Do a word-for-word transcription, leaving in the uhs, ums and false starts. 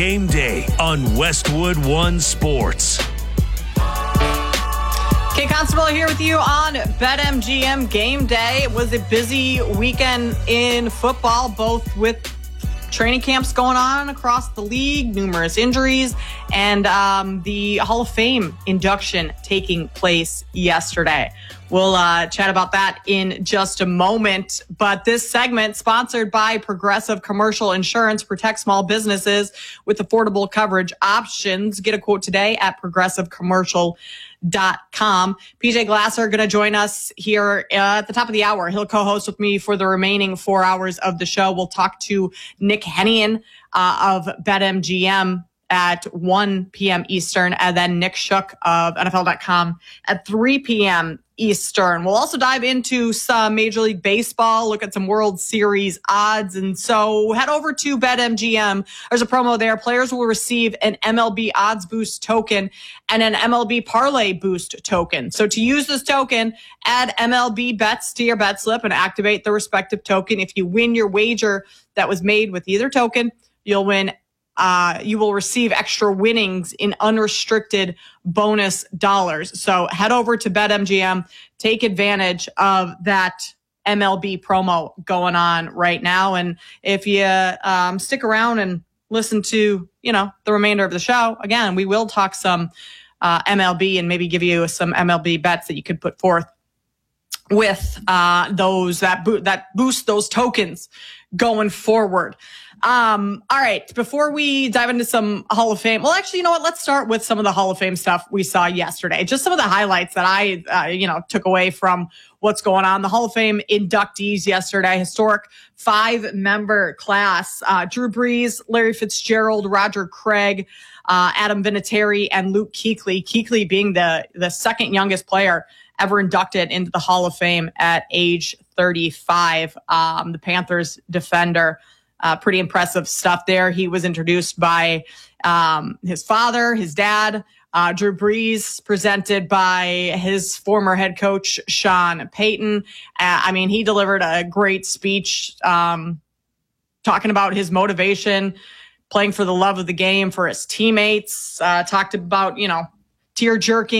Game day on Westwood One Sports. Kate Constable here with you on BetMGM Game Day. It was a busy weekend in football, both with training camps going on across the league, numerous injuries, and um, the Hall of Fame induction taking place yesterday. We'll uh, chat about that in just a moment. But this segment, sponsored by Progressive Commercial Insurance, protect small businesses with affordable coverage options. Get a quote today at progressive commercial dot com. P J Glasser going to join us here uh, at the top of the hour. He'll co-host with me for the remaining four hours of the show. We'll talk to Nick Hennigan uh, of BetMGM at one p.m. Eastern, and then Nick Shook of N F L dot com at three p.m. Eastern. We'll also dive into some Major League Baseball, look at some World Series odds. And so head over to BetMGM. There's a promo there. Players will receive an M L B Odds Boost token and an M L B Parlay Boost token. So to use this token, add M L B bets to your bet slip and activate the respective token. If you win your wager that was made with either token, you'll win Uh, you will receive extra winnings in unrestricted bonus dollars. So head over to BetMGM, take advantage of that M L B promo going on right now. And if you um, stick around and listen to, you know, the remainder of the show, again, we will talk some uh, M L B and maybe give you some M L B bets that you could put forth with uh, those that bo- that boost those tokens going forward. Um, all right. Before we dive into some Hall of Fame, well, actually, you know what? Let's start with some of the Hall of Fame stuff we saw yesterday. Just some of the highlights that I, uh, you know, took away from what's going on. The Hall of Fame inductees yesterday, historic five member class, uh, Drew Brees, Larry Fitzgerald, Roger Craig, uh, Adam Vinatieri, and Luke Kuechly. Kuechly being the, the second youngest player ever inducted into the Hall of Fame at age thirty-five. Um, the Panthers defender. Uh, pretty impressive stuff there. He was introduced by um, his father, his dad, uh, Drew Brees, presented by his former head coach, Sean Payton. Uh, I mean, he delivered a great speech um, talking about his motivation, playing for the love of the game, for his teammates, uh, talked about, you know, tear-jerking